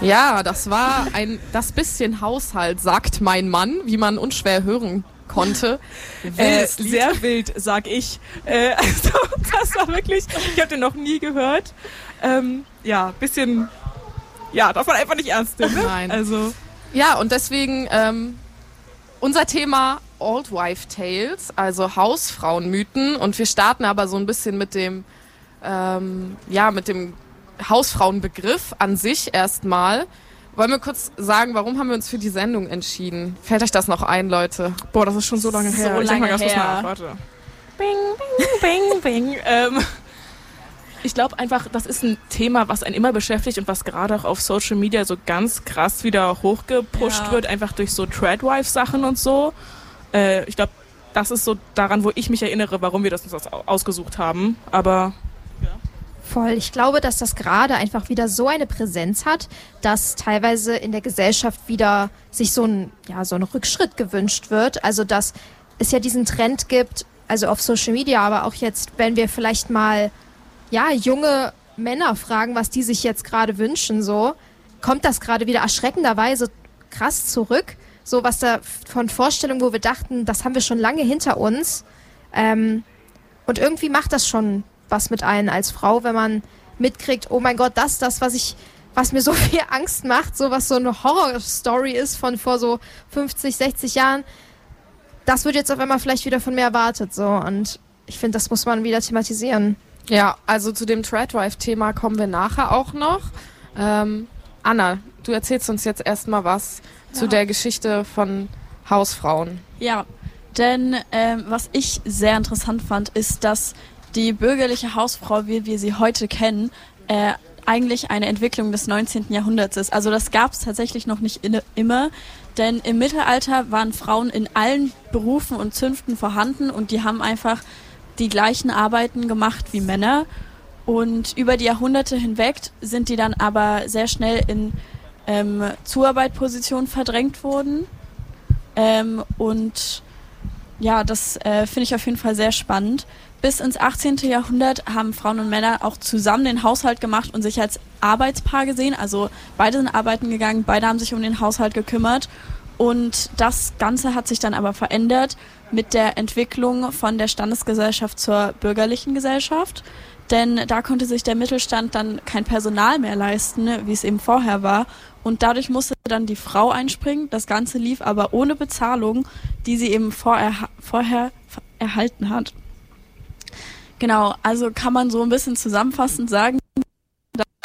Ja, das war das bisschen Haushalt, sagt mein Mann, wie man unschwer hören konnte. Sehr wild, sag ich. Also, das war wirklich, ich habe den noch nie gehört. Bisschen, darf man einfach nicht ernst nehmen. Ne? Nein. Also. Ja, und deswegen unser Thema Old Wife Tales, also Hausfrauenmythen. Und wir starten aber so ein bisschen mit dem Hausfrauenbegriff an sich erstmal. Wollen wir kurz sagen, warum haben wir uns für die Sendung entschieden? Fällt euch das noch ein, Leute? Boah, das ist schon so lange her. Ich denk mal ganz kurz nach. Warte. Bing, bing, bing, bing. Ich glaube einfach, das ist ein Thema, was einen immer beschäftigt und was gerade auch auf Social Media so ganz krass wieder hochgepusht wird, einfach durch so Tradwife-Sachen und so. Ich glaube, das ist so daran, wo ich mich erinnere, warum wir das uns ausgesucht haben. Aber voll. Ich glaube, dass das gerade einfach wieder so eine Präsenz hat, dass teilweise in der Gesellschaft wieder sich so ein Rückschritt gewünscht wird. Also, dass es ja diesen Trend gibt, also auf Social Media, aber auch jetzt, wenn wir vielleicht mal junge Männer fragen, was die sich jetzt gerade wünschen, so, kommt das gerade wieder erschreckenderweise krass zurück. So was da von Vorstellungen, wo wir dachten, das haben wir schon lange hinter uns. Und irgendwie macht das schon was mit einem als Frau, wenn man mitkriegt, oh mein Gott, das, was mir so viel Angst macht, so was so eine Horror-Story ist von vor so 50, 60 Jahren, das wird jetzt auf einmal vielleicht wieder von mir erwartet, so. Und ich finde, das muss man wieder thematisieren. Ja, also zu dem Tradwife-Thema kommen wir nachher auch noch. Anna, du erzählst uns jetzt erstmal was zu der Geschichte von Hausfrauen. Ja, denn was ich sehr interessant fand, ist, dass die bürgerliche Hausfrau, wie wir sie heute kennen, eigentlich eine Entwicklung des 19. Jahrhunderts ist. Also das gab es tatsächlich noch nicht immer, denn im Mittelalter waren Frauen in allen Berufen und Zünften vorhanden und die haben einfach die gleichen Arbeiten gemacht wie Männer. Und über die Jahrhunderte hinweg sind die dann aber sehr schnell in Zuarbeitpositionen verdrängt worden. Und ja, das finde ich auf jeden Fall sehr spannend. Bis ins 18. Jahrhundert haben Frauen und Männer auch zusammen den Haushalt gemacht und sich als Arbeitspaar gesehen. Also beide sind arbeiten gegangen, beide haben sich um den Haushalt gekümmert. Und das Ganze hat sich dann aber verändert mit der Entwicklung von der Standesgesellschaft zur bürgerlichen Gesellschaft. Denn da konnte sich der Mittelstand dann kein Personal mehr leisten, wie es eben vorher war. Und dadurch musste dann die Frau einspringen. Das Ganze lief aber ohne Bezahlung, die sie eben vorher erhalten hat. Genau, also kann man so ein bisschen zusammenfassend sagen,